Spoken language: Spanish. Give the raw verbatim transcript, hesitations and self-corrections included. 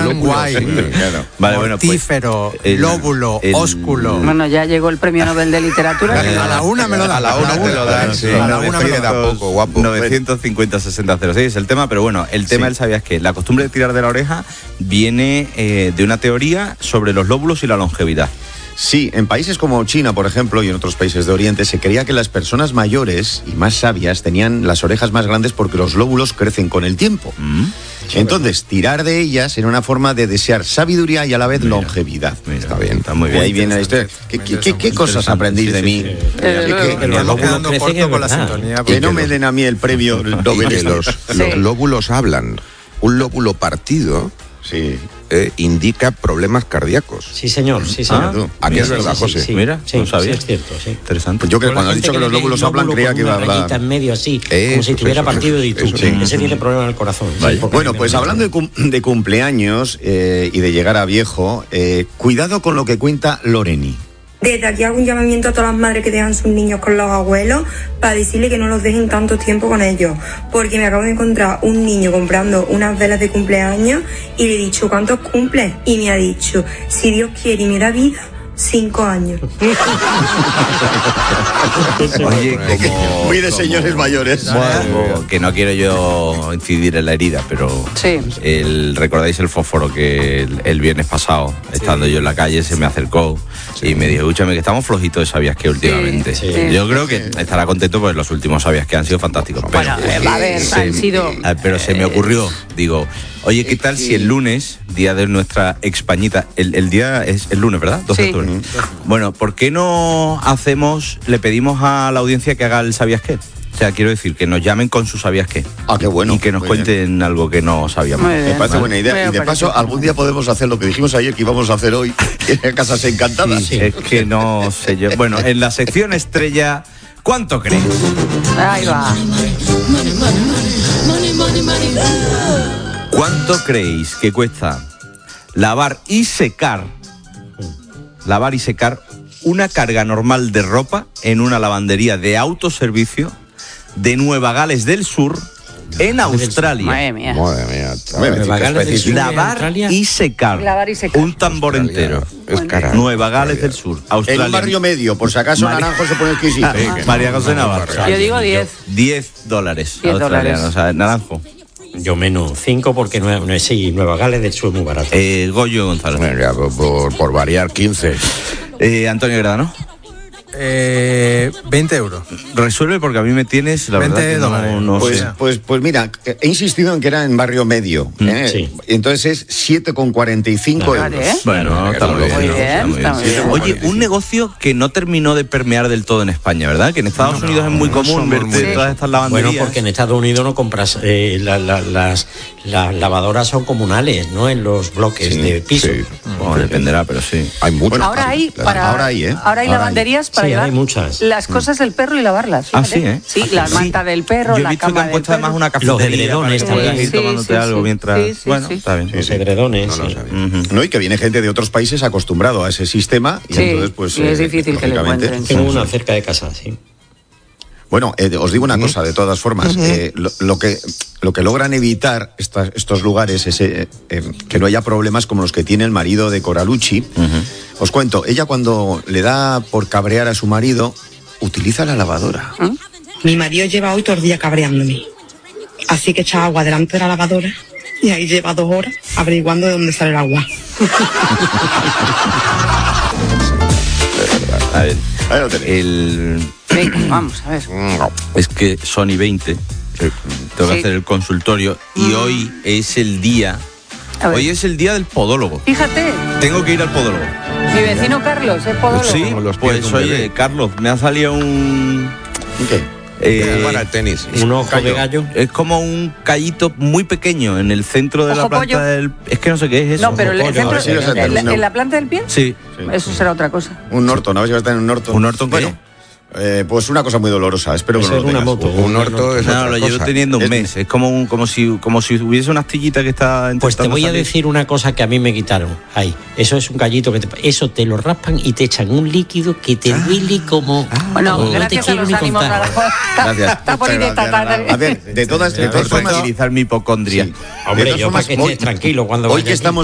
plan guay. Sí, claro. Vale, bueno, pues, Mortífero, el- lóbulo, el- ósculo. Bueno, ya llegó el premio Nobel de Literatura. Eh, a la una me lo dan. A la una te lo dan, sí. A la una me lo Queda dan. poco, guapo. novecientos cincuenta sesenta cero seis es el tema, pero bueno, el tema Sí. del sabías que la costumbre de tirar de la oreja viene eh, de una teoría sobre los lóbulos y la longevidad. Sí, en países como China, por ejemplo, y en otros países de Oriente, se creía que las personas mayores y más sabias tenían las orejas más grandes porque los lóbulos crecen con el tiempo. ¿Mm? Entonces, tirar de ellas era una forma de desear sabiduría y a la vez Mira, longevidad. Mira, Está bien. está muy Y bien. ahí viene la historia. ¿Qué, qué- qué- qué cosas Interesante, aprendís sí, de sí, mí? sí. Eh, Que- que- luego. Me los ando lóbulos quedando crecen, corto es con la verdad. sintonía. que porque no me den a mí el premio Y Nobel. que los, los lóbulos hablan. Un lóbulo partido Sí. eh, indica problemas cardíacos. Sí, señor, sí, Ah, señor. aquí es Sí, verdad, sí, José. sí, Mira, sí, no sabía. sí, es cierto, sí. Interesante. Pues yo que Con la cuando has gente dicho que los le ve el lóbulos hablan, lóbulo creía con que iba a una hablar. rayita en medio así, Eso, como si estuviera eso, partido de eso, YouTube. eso. Ese tiene problema en el corazón. sí, Vaya. porque Bueno, me- pues me- hablando de, cum- de cumpleaños eh, y de llegar a viejo, eh, cuidado con lo que cuenta Loreni. Desde aquí hago un llamamiento a todas las madres que dejan sus niños con los abuelos para decirle que no los dejen tanto tiempo con ellos. Porque me acabo de encontrar un niño comprando unas velas de cumpleaños y le he dicho, ¿cuántos cumples? Y me ha dicho, si Dios quiere y me da vida, cinco años. Oye, como... Muy de como- señores mayores. como que no quiero yo incidir en la herida, pero Sí. el, ¿recordáis el fósforo que el, el viernes pasado, estando yo en la calle, se me acercó y me dijo, escúchame, que estamos flojitos de sabías que últimamente? Sí. Yo creo que estará contento porque los últimos sabías que han sido fantásticos. Pero, Bueno, eh, a ver, se- han sido... ah, pero se me ocurrió, digo, oye, ¿qué tal si el lunes, día de nuestra Expañita, el, el día es el lunes, ¿verdad? doce de Sí. octubre. Bueno, ¿por qué no hacemos, le pedimos a la audiencia que haga el sabías qué? O sea, quiero decir, que nos llamen con su sabías qué. Ah, qué bueno. Y que nos Muy bien. cuenten algo que no sabíamos. Muy Me bien. parece Vale. buena idea. Me Y de parece paso, bien. algún día podemos hacer lo que dijimos ayer que íbamos a hacer hoy, que es Casas Encantadas. Sí, es que no sé yo. Bueno, en la sección estrella, ¿cuánto crees? Ahí va. ¿Cuánto creéis que cuesta lavar y secar, lavar y secar una carga normal de ropa en una lavandería de autoservicio de Nueva Gales del Sur, en Australia? Madre mía. Madre mía. Nueva chica Gales del específica. Sur. Lavar Australia. y secar. Lavar y secar. Un tambor entero. Es cara. Nueva Gales del Sur, En Australia. un barrio medio, por si acaso María- Naranjo se pone exquisito. Ah, María José Navarro. Yo digo diez. diez dólares. diez australianos, dólares. O sea, naranjo. Yo menos cinco porque no, no, sí, Nueva Gales del Sur es muy barato. Eh, Goyo González. Venga, por, por, por variar, quince. Eh, Antonio Gradano. Eh, veinte euros. Resuelve porque a mí me tienes, la verdad veinte que no, dólares. no Pues, sé. pues, pues mira, he insistido en que era en barrio medio. ¿eh? sí. Entonces es siete con cuarenta y cinco euros. Vale, ¿eh? Bueno, está muy bien. Muy ¿no? bien, Está muy está muy bien. Oye, un negocio que no terminó de permear del todo en España, ¿verdad? Que en Estados Unidos es muy común somos verte muy- todas estas lavanderías. Bueno, porque en Estados Unidos no compras, eh, la- la- las, las lavadoras son comunales, ¿no? En los bloques Sí, de piso. sí. Bueno, dependerá, pero sí. Hay muchos. Ahora hay para ahora hay, ¿eh? ahora hay Ahora lavanderías para Sí, llevar hay muchas. las cosas del perro y lavarlas. Ah, fíjate. sí, ¿eh? Sí, la Sí. manta del perro, Yo he la visto que cama han del puesto además perro. una Los cafetería edredones para que puedas ir también. tomándote Sí, sí, algo sí. mientras... Sí, sí, bueno, sí. está bien. Los edredones. No lo sí. sabía. Ujú. ¿No? Y que viene gente de otros países acostumbrado a ese sistema y Sí, entonces pues y es eh, difícil que lo lógicamente- encuentren. Tengo una cerca de casa, sí. Bueno, eh, os digo una cosa, de todas formas, eh, lo, lo que lo que logran evitar estas- estos lugares es eh, eh, que no haya problemas como los que tiene el marido de Coralucci. Os cuento, ella cuando le da por cabrear a su marido, utiliza la lavadora. Mi marido lleva hoy todo el día cabreándome. Así que echa agua delante de la lavadora y ahí lleva dos horas averiguando de dónde sale el agua. A ver, Ahí lo tenéis. el... Venga, vamos, a ver. Es que Sony veinte, eh, tengo que Sí. hacer el consultorio y hoy es el día, A ver. hoy es el día del podólogo. Fíjate, Tengo que ir al podólogo. mi vecino Carlos es podólogo. Sí, Como los pies pues de un oye, bebé. Carlos, me ha salido un... ¿Qué? eh, Para el tenis. Un ojo de gallo. es como un callito muy pequeño en el centro de la Ojo planta pollo. del... Es que no sé qué es eso. No, pero el pollo, centro, a ver si lo sé, en, la- no. en la planta del pie, Sí, eso será otra cosa. Un Norton, a ver si va a estar en un Norton. ¿Un Norton qué? Bueno, eh, pues una cosa muy dolorosa, espero que Puede no lo ser una tengas. moto. Un orto es no, otra lo llevo cosa. teniendo un Es- mes. Es como un, como si como si hubiese una astillita que está Pues te intentando voy a salir. decir una cosa que a mí me quitaron. Ahí, eso es un gallito que te, eso te lo raspan y te echan un líquido que te duele como. Bueno, como no te gracias a quiero los ni ánimos, contar. Naranjo. Está- Gracias. Está bonita Muchas esta gracias, tarde. A ver, de todas, de todas Puedo formas, utilizar mi hipocondria. sí. Hombre, De todas yo para formas, que estés hoy- tranquilo cuando hoy vaya que aquí. estamos